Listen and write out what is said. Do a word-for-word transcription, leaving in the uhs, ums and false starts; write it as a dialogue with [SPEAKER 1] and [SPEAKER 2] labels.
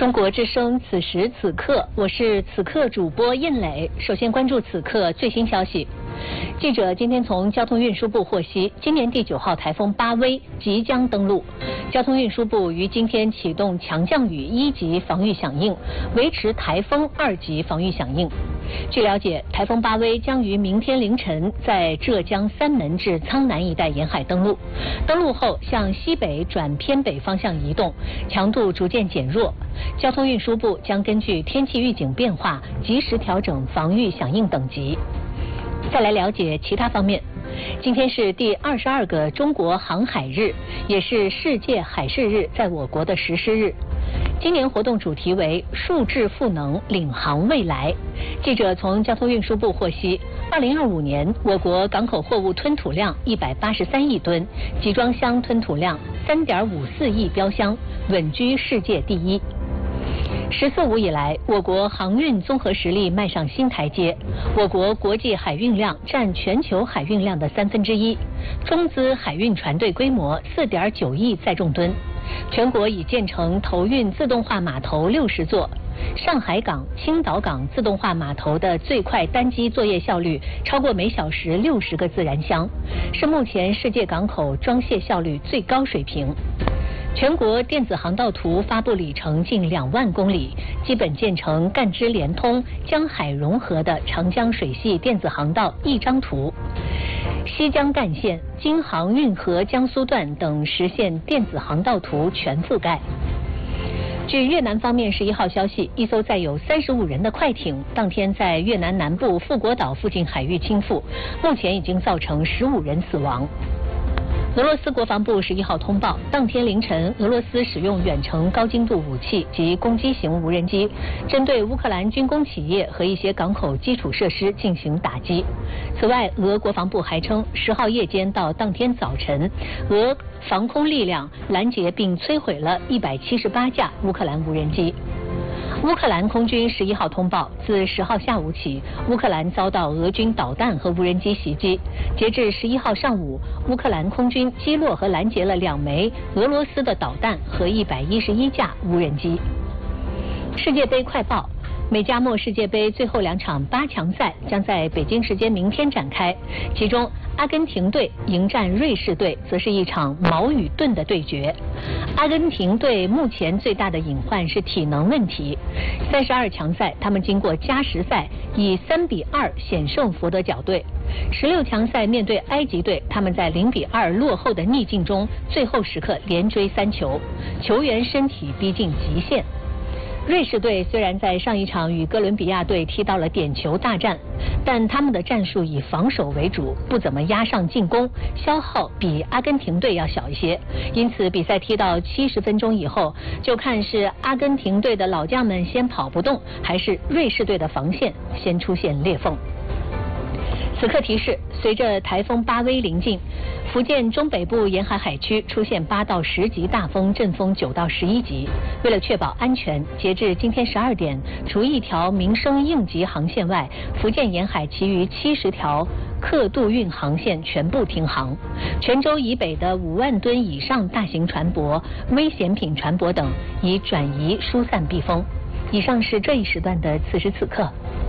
[SPEAKER 1] 中国之声，此时此刻，我是此刻主播印磊。首先关注此刻最新消息。记者今天从交通运输部获悉，今年第九号台风巴威即将登陆。交通运输部于今天启动强降雨一级防御响应，维持台风二级防御响应。据了解，台风巴威将于明天凌晨在浙江三门至苍南一带沿海登陆，登陆后向西北转偏北方向移动，强度逐渐减弱。交通运输部将根据天气预警变化，及时调整防御响应等级。再来了解其他方面。今天是第二十二个中国航海日，也是世界海事日在我国的实施日。今年活动主题为数质赋能，领航未来。记者从交通运输部获悉，二零二五年我国港口货物吞吐量一百八十三亿吨，集装箱吞吐量三点五四亿标箱，稳居世界第一。十四五以来，我国航运综合实力迈上新台阶。我国国际海运量占全球海运量的三分之一，中资海运船队规模四点九亿载重吨。全国已建成投运自动化码头六十座。上海港、青岛港自动化码头的最快单机作业效率超过每小时六十个自然箱，是目前世界港口装卸效率最高水平。全国电子航道图发布里程近两万公里，基本建成赣支联通、江海融合的长江水系电子航道一张图。西江干线、京杭运河江苏段等实现电子航道图全覆盖。据越南方面十一号消息，一艘载有三十五人的快艇当天在越南南部富国岛附近海域倾覆，目前已经造成十五人死亡。俄罗斯国防部十一号通报，当天凌晨，俄罗斯使用远程高精度武器及攻击型无人机，针对乌克兰军工企业和一些港口基础设施进行打击。此外，俄国防部还称，十号夜间到当天早晨，俄防空力量拦截并摧毁了一百七十八架乌克兰无人机。乌克兰空军十一号通报，自十号下午起，乌克兰遭到俄军导弹和无人机袭击。截至十一号上午，乌克兰空军击落和拦截了两枚俄罗斯的导弹和一百一十一架无人机。世界杯快报。美加墨世界杯最后两场八强赛将在北京时间明天展开，其中阿根廷队迎战瑞士队，则是一场矛与盾的对决。阿根廷队目前最大的隐患是体能问题。三十二强赛，他们经过加时赛以三比二险胜佛得角队。十六强赛面对埃及队，他们在零比二落后的逆境中，最后时刻连追三球，球员身体逼近极限。瑞士队虽然在上一场与哥伦比亚队踢到了点球大战，但他们的战术以防守为主，不怎么压上进攻，消耗比阿根廷队要小一些。因此比赛踢到七十分钟以后，就看是阿根廷队的老将们先跑不动，还是瑞士队的防线先出现裂缝。此刻提示，随着台风巴威临近，福建中北部沿海海区出现八到十级大风，阵风九到十一级。为了确保安全，截至今天十二点，除一条民生应急航线外，福建沿海其余七十条客渡运航线全部停航。泉州以北的五万吨以上大型船舶、危险品船舶等已转移疏散避风。以上是这一时段的此时此刻。